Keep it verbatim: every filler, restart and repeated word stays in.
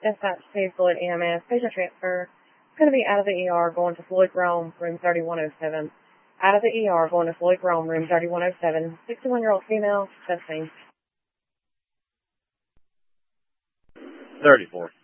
Dispatch to Floyd E M S. Patient transfer. Going to be out of the E R, going to Floyd Rome, room thirty-one oh seven. Out of the E R, going to Floyd Rome, room thirty-one oh seven. sixty-one-year-old female, testing. thirty-four.